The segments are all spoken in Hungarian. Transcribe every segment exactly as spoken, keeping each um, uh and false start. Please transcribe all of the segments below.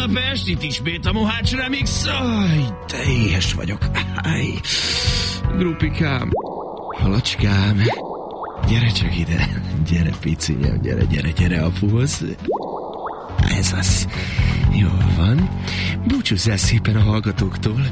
Budapest, itt ismét a Mohács Remix. Aj, de éhes vagyok. Aj. Grupikám, halacskám, gyere csak ide. Gyere, picinyem, gyere, gyere, gyere apuhoz. Ez az. Jól van. Búcsúzzál szépen a hallgatóktól.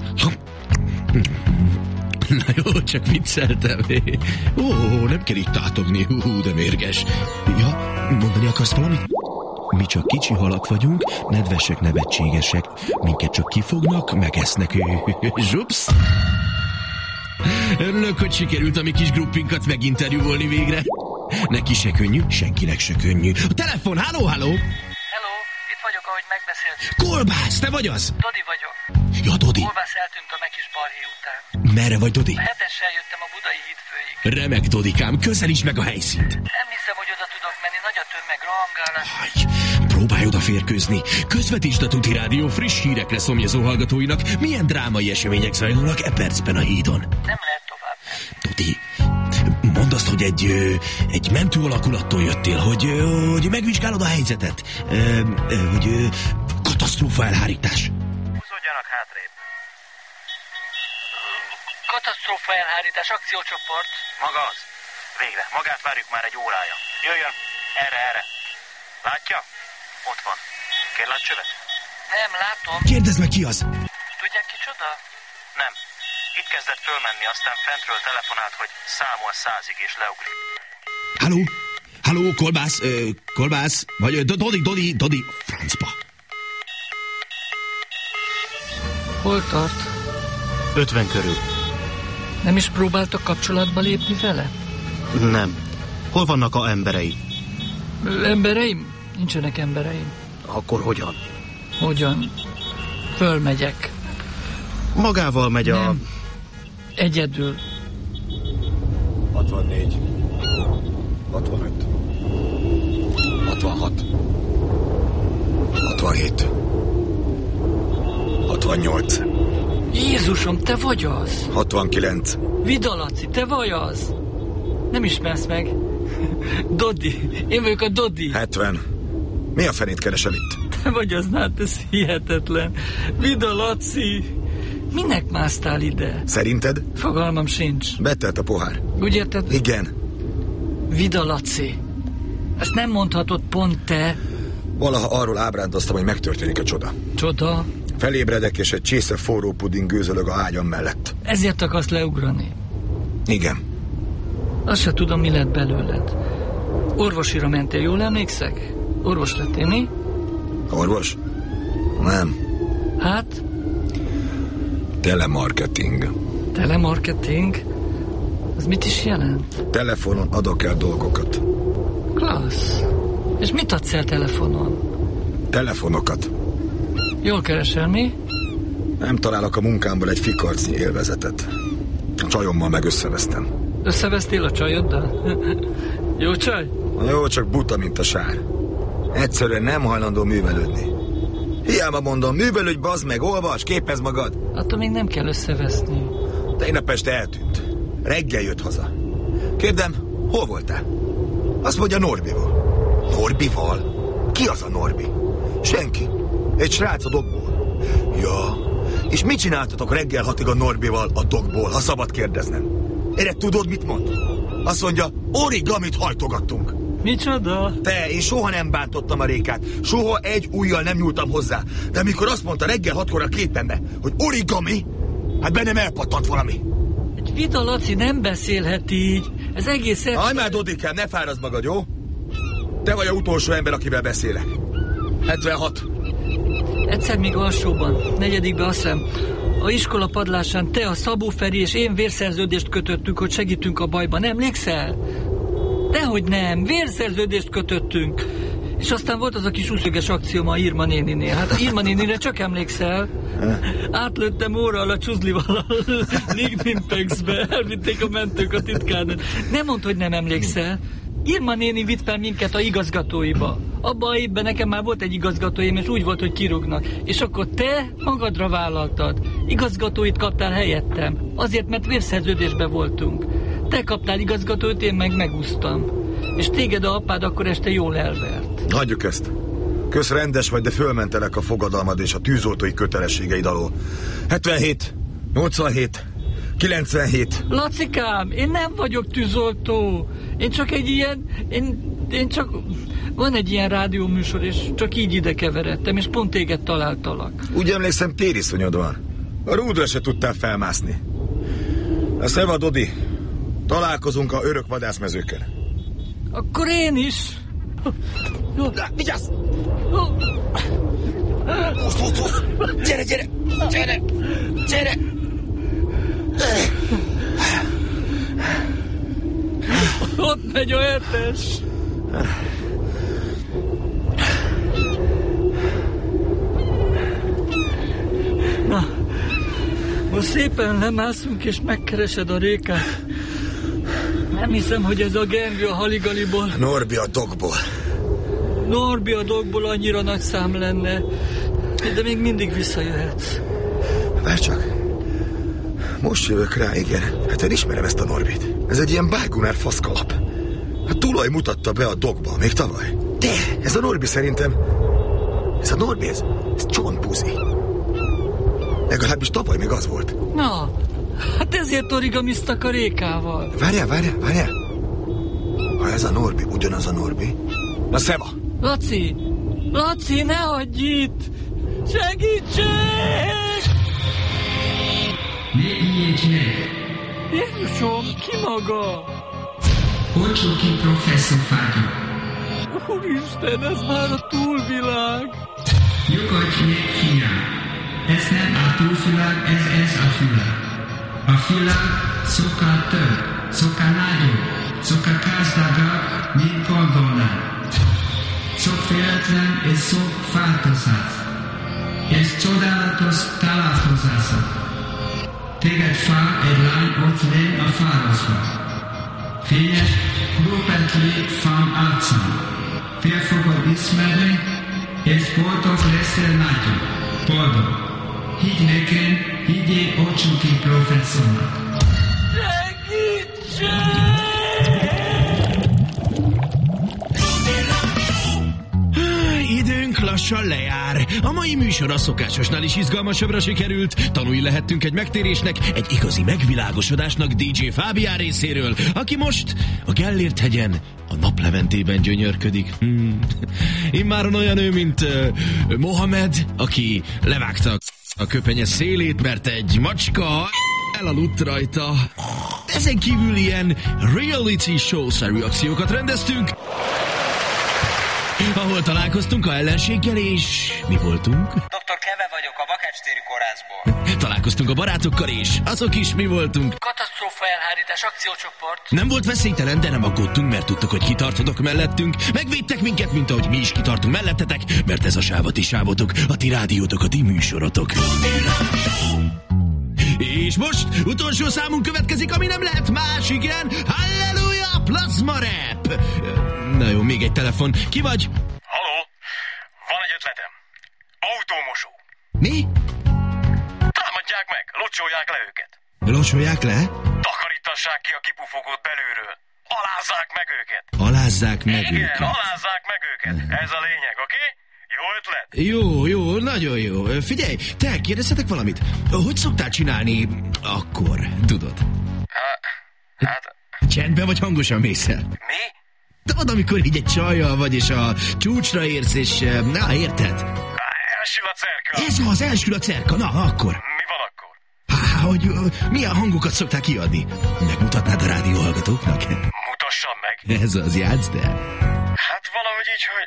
Na jó, csak vicceltem. Ó, nem kell így tátogni. Hú, de mérges. Ja, mondani akarsz valamit? Mi csak kicsi halak vagyunk, nedvesek, nevetségesek. Minket csak kifognak, megesznek. Zsupsz! Örülök, hogy sikerült a mi kis gruppinkat meginterjúvolni végre. Neki se könnyű, senkinek se könnyű. A telefon, halló, halló! Hello, itt vagyok, ahogy megbeszéltük. Kolbász, te vagy az? Dodi vagyok. Ja, Dodi. Kolbász eltűnt a Mekis balhé után. Merre vagy, Dodi? A hetessel jöttem a Budai híd főig. Remek, Dodikám, közelíts meg a helyszínt. Nem hiszem, hogy oda tudok menni, nagy a tömeg, rohangálás. Aj, próbálj odaférkőzni. Közvetítsd a Tuti Rádió friss hírekre szomjazó hallgatóinak, milyen drámai események zajlanak e percben a hídon. Nem lehet tovább. Dodi, mondd azt, hogy egy, egy mentő alakulattól jöttél, hogy, hogy megvizsgálod a helyzetet, hogy katasztrófa elhárítás. Húzódjanak hátrébb. Katasztrófa elhárítás, akciócsoport. Maga az. Végre. Magát várjuk már egy órája. Jöjjön. Erre, erre. Látja? Ott van. Kér látcsövet? Nem, látom. Kérdezd meg, ki az? Tudják kicsoda? Nem. Itt kezdett fölmenni, aztán fentről telefonált, hogy számol százig és leugrik. Halló? Halló, Kolbász? Ö, Kolbász? Vagy ö, Dodi, Dodi, Dodi. Francba. Hol tart? ötven körül. Nem is próbáltak kapcsolatba lépni vele? Nem. Hol vannak a emberei? Embereim? Nincsenek embereim. Akkor hogyan? Hogyan? Fölmegyek. Magával megy a... Nem. Egyedül. hatvannégy. hatvanöt. hatvanhat. hatvanhét. hatvannyolc. Jézusom, te vagy az! hatvankilenc. Vida Laci, te vagy az! Nem ismersz meg? Dodi. Én vagyok a Dodi. hetven. Mi a fenét keresel itt? Te vagy az, hát ez hihetetlen. Vida Laci. Minek másztál ide? Szerinted? Fogalmam sincs. Betelt a pohár. Úgy érted? Igen. Vida Laci. Ezt nem mondhatod pont te. Valaha arról ábrándoztam, hogy megtörténik a csoda. Csoda. Felébredek, és egy csésze forró puding gőzölög a ágyam mellett. Ezért akarsz leugrani. Igen. Azt se tudom, mi lett belőled. Orvosira mentél, jól emlékszek? Orvos lettél, mi? Orvos? Nem. Hát? Telemarketing. Telemarketing? Az mit is jelent? Telefonon adok el dolgokat. Klassz. És mit adsz el telefonon? Telefonokat. Jól keresel, mi? Nem találok a munkámból egy fikarcnyi élvezetet. A csajommal meg összevesztem. Összevesztél a csajoddal? Jó csaj? Jó, csak buta, mint a sár. Egyszerűen nem hajlandó művelődni. Hiába mondom, művelődj, bazd meg, olvas, képezd magad. Attól még nem kell összeveszni. Tegnap este eltűnt. Reggel jött haza. Kérdem, hol voltál? Azt mondja, Norbival. Norbival? Ki az a Norbi? Senki. Egy srác a dokból. Ja, és mit csináltatok reggel hatig a Norbival a dokból, ha szabad kérdeznem? Erre tudod, mit mond? Azt mondja, origamit hajtogattunk. Micsoda? Te, én soha nem bántottam a Rékát. Soha egy ujjal nem nyúltam hozzá. De amikor azt mondta reggel hatkor a képembe, hogy origami, hát bennem elpattant valami. Egy Vida Laci nem beszélhet így. Ez egész... Állj már, Dodikám, ne fárazd magad, jó? Te vagy a utolsó ember, akivel beszélek. hetvenhat. Egyszer még alsóban, negyedikben azt hiszem, a iskola padlásán te, a Szabó Feri és én vérszerződést kötöttünk, hogy segítünk a bajban. Emlékszel? Dehogy nem, vérszerződést kötöttünk. És aztán volt az a kis úszöges akcióm a Irma néninél. Hát a Irma nénire csak emlékszel? Átlőttem óral a csuzlival a Lignintexbe. Elvitték a mentők a titkárnőt. Nem mondd, hogy nem emlékszel. Irma néni vitt fel minket a igazgatóiba. Abban a évben nekem már volt egy igazgatóim, és úgy volt, hogy kirúgnak. És akkor te magadra vállaltad. Igazgatóit kaptál helyettem. Azért, mert vérszerződésben voltunk. Te kaptál igazgatót, én meg megúsztam. És téged a apád akkor este jól elvert. Hagyjuk ezt. Kösz rendes vagy, de fölmentelek a fogadalmad és a tűzoltói kötelességeid alól. hetvenhét, nyolcvanhét, kilencvenhét. Lacikám, én nem vagyok tűzoltó. Én csak egy ilyen... Én, én csak... Van egy ilyen rádióműsor, és csak így ide keveredtem, és pont téged találtalak. Úgy emlékszem, tériszonyod van. A rúdra se tudtál felmászni. A Szeva, Dodi, találkozunk a örök vadászmezőkkel. Akkor én is. Vigyázz! Húsz, húsz, húsz! Gyere, gyere! Gyere! Gyere! Ott megy a hetes. Na, most szépen lemászunk és megkeresed a Rékát. Nem hiszem, hogy ez a Genvi a Haligaliból. Norbi a dogból. Norbi a dogból annyira nagy szám lenne, de még mindig visszajöhetsz. Várj csak. Most jövök rá, igen. Hát én ismerem ezt a Norbit. Ez egy ilyen bárgunár faszkalap. A tulaj mutatta be a dogba, még tavaly. De ez a Norbi szerintem... Ez a Norbi, ez, ez csontpuzi. Legalábbis tavaly még az volt. Na, hát ezért origamiztak a Rékával. Várjál, várjál, várjál. Ha ez a Norbi, ugyanaz a Norbi. Na, Szeva! Laci! Laci, ne hagyj itt! Segítség! Ne ijedj! Jézusom, ki maga? Ocsoki professzor Fágyi. Úristen, ez már a túlvilág. Nyugodj meg, fiam! Ez nem a túlvilág, ez ez a világ. A világ sokkal több, sokkal nagyobb, sokkal gazdagabb, mint gondolnád. Sok féletlen és sok változás. És csodálatos találkozások. Téged fár egy lány ott lén a fárosban. Fényes, grupetli fan arcán. Fél fogod ismerni, és boldog leszel nagyon. Boldog. Higgy nekem, higgyél Ocsoki professzornak. Segítség! Időnk lassan lejár. A mai műsor a szokásosnál is izgalmasabbra sikerült. Tanulni lehettünk egy megtérésnek, egy igazi megvilágosodásnak dé dzsé Fábián részéről, aki most a Gellért hegyen, a Napleventében gyönyörködik. Hmm. Immáron olyan ő, mint uh, Mohamed, aki levágta a köpenye szélét, mert egy macska elaludt rajta. Ezen kívül ilyen reality show-szerű akciókat rendeztünk, ahol találkoztunk a ellenséggel, és mi voltunk? doktor Keve vagyok, a Bakács-téri kórházból. Találkoztunk a barátokkal, és azok is mi voltunk. Katasztrófa elhárítás akciócsoport. Nem volt veszélytelen, de nem aggódtunk, mert tudtuk, hogy kitartotok mellettünk. Megvédtek minket, mint ahogy mi is kitartunk mellettetek, mert ez a sáv a ti sávotok, a ti rádiótok, a ti műsorotok. És most utolsó számunk következik, ami nem lehet más, igen. Halleluja, Plasma Rap! Na jó, még egy telefon. Ki vagy? Halló? Van egy ötletem. Autómosó. Mi? Támadják meg, locsolják le őket. Locsolják le? Takarítassák ki a kipufogót belülről. Alázzák meg őket. Alázzák meg Igen, őket. alázzák meg őket. Ez a lényeg, oké? Okay? Jó ötlet? Jó, jó, nagyon jó. Figyelj, te, kérdezhetek valamit? Hogy szoktál csinálni akkor, tudod? Hát... hát... Csendben vagy hangosan mész el? Mi? Tudod, amikor így egy csajjal vagy, és a csúcsra érsz, és... Na, érted? Elsül a cerka. Ez az, elsül a cerka. Na, akkor. Mi van akkor? Há, hogy uh, milyen hangokat szoktál kiadni? Megmutatnád a rádióhallgatóknak? Mutassam meg. Ez az, játszd el. Hát valahogy így, hogy...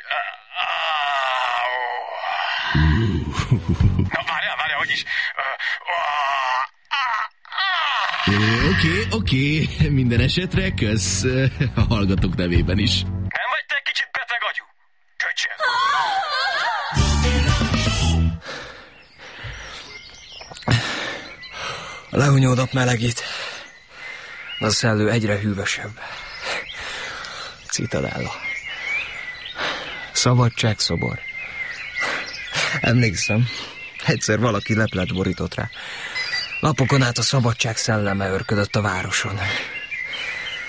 Na, várjál, várjál, hogy is... Oké, oké, minden esetre kösz a hallgatók nevében is. Nem vagy te egy kicsit beteg agyú? Köcsög! A lehunyódott melegít. A szellő egyre hűvösebb. Citadella. Szabadságszobor. Emlékszem, egyszer valaki leplet borított rá. Napokon át a szabadság szelleme örködött a városon.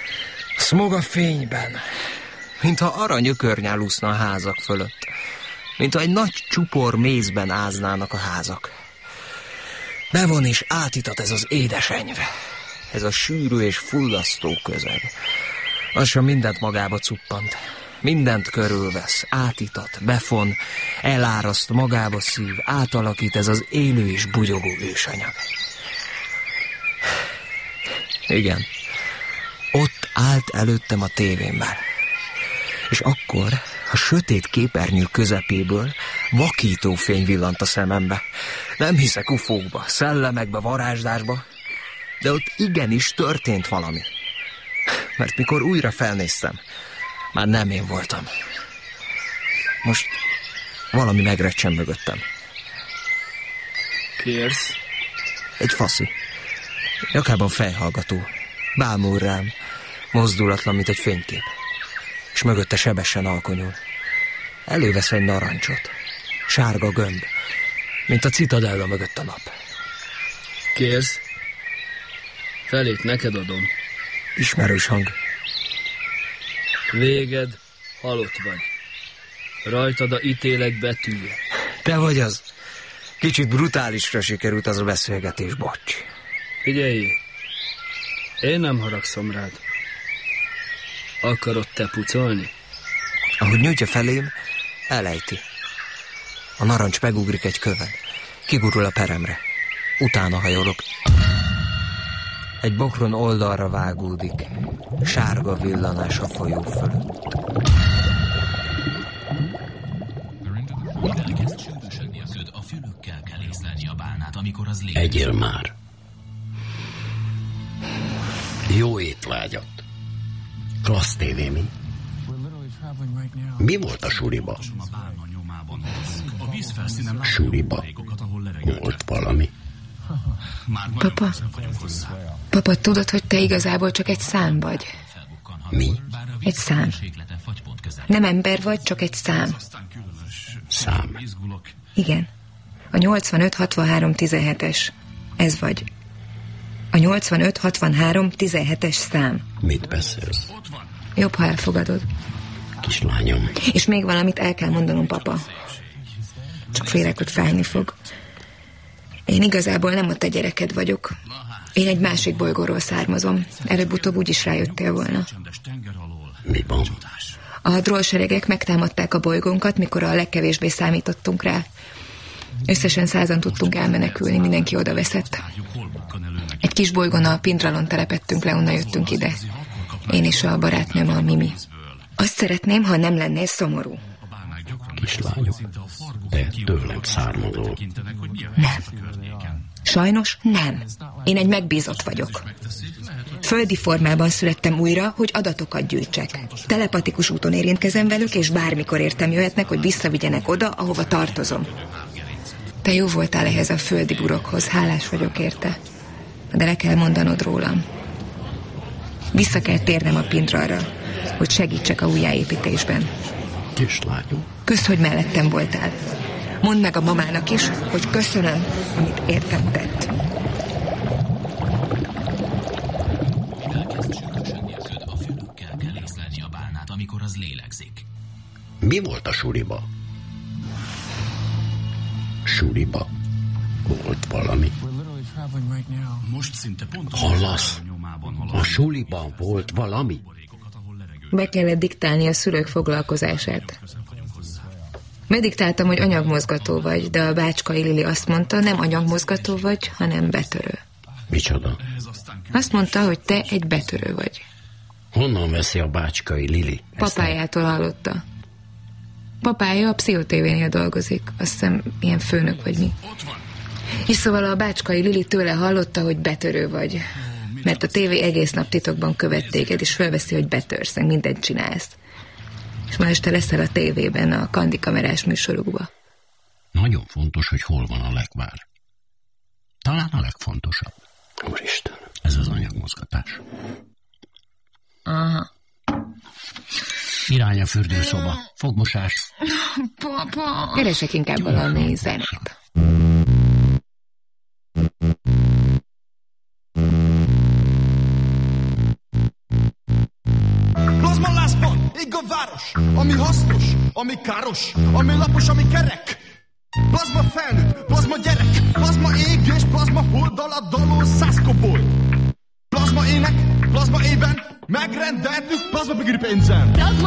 Smog a fényben, mintha aranyökörnyál úszna a házak fölött. mintha egy nagy csupor mézben áznának a házak. Bevon és átítat ez az édesenyve, ez a sűrű és fullasztó közeg. Lassan mindent magába cuppant, mindent körülvesz, átítat, befon, eláraszt, magába szív, átalakít ez az élő és bugyogó ősanyag. Igen, ott állt előttem a tévémben, és akkor a sötét képernyő közepéből vakító fény villant a szemembe. Nem hiszek ufókba, szellemekbe, varázsdásba, de ott igenis történt valami. Mert mikor újra felnéztem, már nem én voltam. Most valami megrecsen mögöttem. Kérsz? Egy faszi. Nyakában fejhallgató. Bámul rám, mozdulatlan, mint egy fénykép. És mögötte sebesen alkonyul. Elővesz egy narancsot. Sárga gömb, mint a citadella mögött a nap. Kérsz? Felét neked adom. Ismerős hang. Véged halott vagy. Rajtad a ítélek betűje. Te vagy az. Kicsit brutálisra sikerült az a beszélgetés, bocs. Figyelj, én nem haragszom rád. Akarod te pucolni? Ahogy nyújtja felém, elejti. A narancs megugrik egy köven. Kigurul a peremre. Utána hajolok. Egy bokron oldalra vágódik. Sárga villanás a folyó fölött. Egyél már. Jó étvágyat. Klassz tévé, mi? Mi volt a suliba? Suliba volt valami. Papa, papa, tudod, hogy te igazából csak egy szám vagy? Mi? Egy szám. Nem ember vagy, csak egy szám. Szám. Igen. A nyolcvanöt hatvanhárom tizenhetes. Ez vagy. A nyolcvanöt hatvanhárom tizenhetes szám. Mit beszélsz? Jobb, ha elfogadod. Kislányom. És még valamit el kell mondanom, papa. Csak félek, hogy fájni fog. Én igazából nem a te gyereked vagyok. Én egy másik bolygóról származom. Előbb-utóbb úgy is rájöttél volna. Mi van? A drollseregek megtámadták a bolygónkat, mikor a legkevésbé számítottunk rá. Összesen százan tudtunk elmenekülni, mindenki oda veszett. Egy kis bolygón, a Pindralon telepettünk le, onnan jöttünk ide. Én és a barátnőm, a Mimi. Azt szeretném, ha nem lennél szomorú. Kislányok, te tőlem származol. Nem. Sajnos nem. Én egy megbízott vagyok. Földi formában születtem újra, hogy adatokat gyűjtsek. Telepatikus úton érintkezem velük, és bármikor értem jöhetnek, hogy visszavigyenek oda, ahova tartozom. Te jó voltál ehhez a földi burokhoz, hálás vagyok érte. De le kell mondanod rólam. Vissza kell térnem a Pindralra, hogy segítsek a újjáépítésben. Kislányom. Kösz, hogy mellettem voltál. Mondd meg a mamának is, hogy köszönöm, amit értem tett. Mi volt a suliba? Suliba volt valami. Hallasz? A suliban volt valami? Be kellett diktálni a szülők foglalkozását. Megdiktáltam, hogy anyagmozgató vagy, de a Bácskai Lili azt mondta, nem anyagmozgató vagy, hanem betörő. Micsoda? Azt mondta, hogy te egy betörő vagy. Honnan veszi a Bácskai Lili? Papájától hallotta. Papája a Pszichotévénél dolgozik, azt hiszem ilyen főnök vagy mi. És szóval a Bácskai Lili tőle hallotta, hogy betörő vagy. Mert a tévé egész nap titokban követ téged, és felveszi, hogy betörsz, meg mindent csinálsz. És ma este leszel a tévében, a kandikamerás műsorukba. Nagyon fontos, hogy hol van a lekvár. Talán a legfontosabb. Úristen, ez az anyagmozgatás. Aha. Irány a fürdőszoba. Fogmosás. Papa. Keresek inkább valami zenét. Plazma lászban, ég a város, ami hasznos, ami káros, ami lapos, ami kerek. Plazma felnőtt, plazma gyerek, plazma ég és plazma hold alatt dalol szászkoboly. Plazma ének, plazma ében, megrendeltük plazma bigri pénzen.